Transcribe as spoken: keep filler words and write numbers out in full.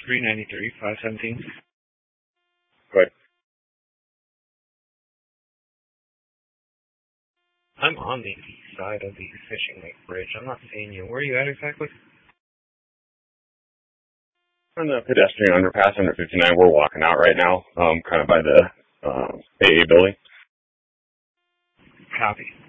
three ninety-three, five seventeen. Good. I'm on the east side of the Fishing Lake Bridge. I'm not seeing you. Where are you at exactly? On the pedestrian underpass under fifty-nine, we're walking out right now, um, kind of by the uh, A A building. Copy.